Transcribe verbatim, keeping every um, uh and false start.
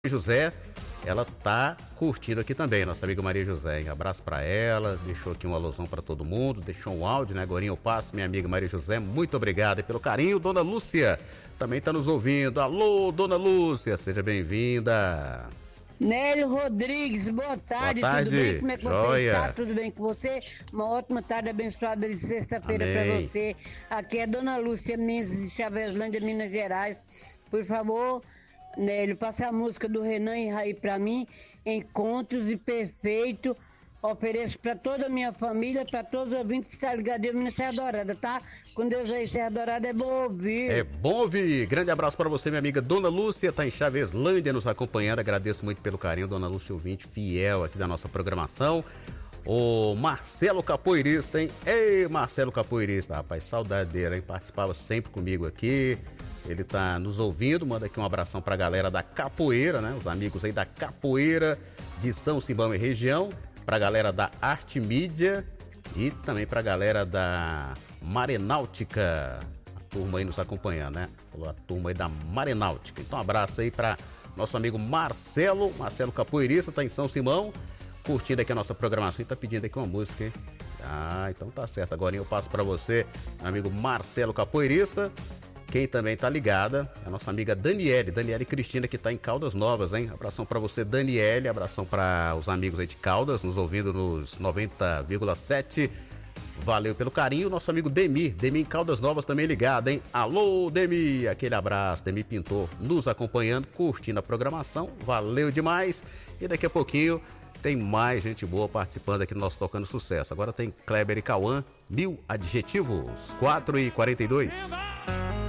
José, ela tá curtindo aqui também, nossa amiga Maria José, hein? Abraço pra ela, deixou aqui uma alusão pra todo mundo, deixou um áudio, né? Agora eu passo, minha amiga Maria José, muito obrigada pelo carinho. Dona Lúcia também tá nos ouvindo. Alô, Dona Lúcia, seja bem-vinda. Nélio Rodrigues, boa tarde, boa tarde, tudo bem? Como é que joia. você está? Tudo bem com você? Uma ótima tarde abençoada de sexta-feira para você. Aqui é Dona Lúcia Mendes de Chaveslândia, Minas Gerais. Por favor, Nélio, passa a música do Renan e Raí para mim, Encontros e Perfeito. Ofereço para toda a minha família, para todos os ouvintes que estão ligados em Minas Serra Dourada, tá? Com Deus aí, Serra Dourada é bom ouvir. É bom ouvir. Grande abraço para você, minha amiga Dona Lúcia, tá em Chaveslândia nos acompanhando. Agradeço muito pelo carinho, Dona Lúcia, ouvinte fiel aqui da nossa programação. O Marcelo Capoeirista, hein? Ei, Marcelo Capoeirista, rapaz, saudade dele, hein? Participava sempre comigo aqui. Ele tá nos ouvindo, manda aqui um abração pra galera da Capoeira, né? Os amigos aí da Capoeira de São Simão e região. Pra galera da Arte Mídia e também pra galera da Marenáutica, a turma aí nos acompanhando, né? A turma aí da Marenáutica. Então um abraço aí pra nosso amigo Marcelo, Marcelo Capoeirista, tá em São Simão, curtindo aqui a nossa programação e tá pedindo aqui uma música, hein? Ah, então tá certo, agora eu passo pra você, meu amigo Marcelo Capoeirista. Quem também tá ligada é a nossa amiga Daniele, Daniele Cristina, que tá em Caldas Novas, hein? Abração pra você, Daniele, abração pra os amigos aí de Caldas, nos ouvindo nos noventa vírgula sete. Valeu pelo carinho. Nosso amigo Demir, Demir em Caldas Novas também ligado, hein? Alô, Demir, aquele abraço, Demir Pintor nos acompanhando, curtindo a programação, valeu demais. E daqui a pouquinho tem mais gente boa participando aqui do nosso Tocando Sucesso. Agora tem Kleber e Cauã, Mil Adjetivos, quatro e quarenta e dois.